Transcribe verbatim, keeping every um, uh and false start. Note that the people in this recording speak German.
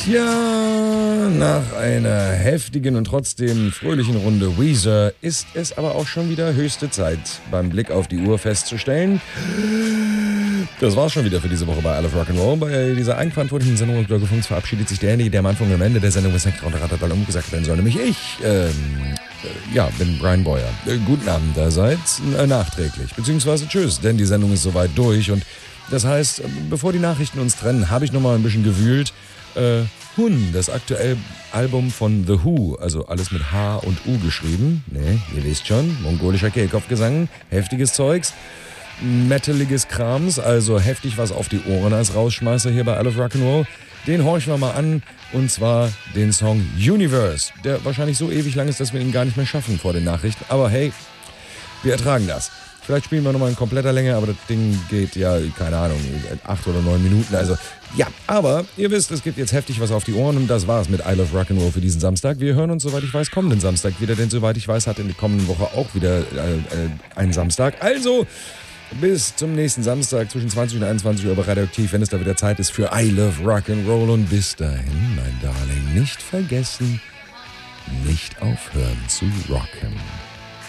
Tja, nach einer heftigen und trotzdem fröhlichen Runde Weezer ist es aber auch schon wieder höchste Zeit, beim Blick auf die Uhr festzustellen. Das war's schon wieder für diese Woche bei I Love Rock'n'Roll. Bei dieser eigenverantwortlichen Sendung und Bürgerfunks verabschiedet sich derjenige, der am Anfang und am Ende der Sendung was umgesagt werden soll, nämlich ich. Ähm, äh, ja, bin Brian Boyer. Äh, guten Abend allerseits, äh, nachträglich, beziehungsweise tschüss, denn die Sendung ist soweit durch und das heißt, bevor die Nachrichten uns trennen, habe ich noch mal ein bisschen gewühlt. Äh, Hun, das aktuelle Album von The Who, also alles mit H und U geschrieben. Ne, ihr wisst schon, mongolischer Kehlkopfgesang, heftiges Zeugs, metaliges Krams, also heftig was auf die Ohren als Rausschmeißer hier bei I Love Rock'n'Roll. Den horchen wir mal an, und zwar den Song Universe, der wahrscheinlich so ewig lang ist, dass wir ihn gar nicht mehr schaffen vor den Nachrichten. Aber hey, wir ertragen das. Vielleicht spielen wir nochmal in kompletter Länge, aber das Ding geht ja, keine Ahnung, acht oder neun Minuten. Also ja, aber ihr wisst, es gibt jetzt heftig was auf die Ohren und das war's mit I Love Rock'n'Roll für diesen Samstag. Wir hören uns, soweit ich weiß, kommenden Samstag wieder, denn soweit ich weiß, hat in der kommenden Woche auch wieder äh, äh, ein Samstag. Also bis zum nächsten Samstag zwischen zwanzig und einundzwanzig Uhr bei Radioaktiv, wenn es da wieder Zeit ist für I Love Rock'n'Roll. Und bis dahin, mein Darling, nicht vergessen, nicht aufhören zu rocken.